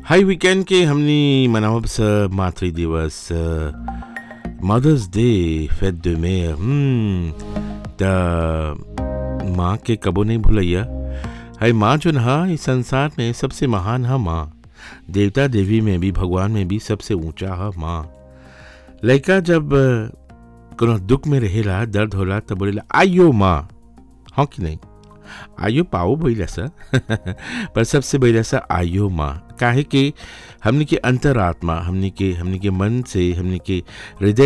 हाई weekend के हमनी मनावब स मातृ दिवस मदर्स डे फेट de mer त माँ के कबो नहीं भूलैया। हाई माँ जोन हा इस संसार में सबसे महान हा माँ। देवता देवी में भी भगवान में भी सबसे ऊंचा हा माँ। लड़का जब कोनो दुख में रहेला दर्द होला तब बोलेला आयो माँ, हाँ कि नहीं? आयो पाओ बोला सा पर सबसे बोला सा आयो माँ। काहे कि हमने के अंतरात्मा हमने के मन से हमने के हृदय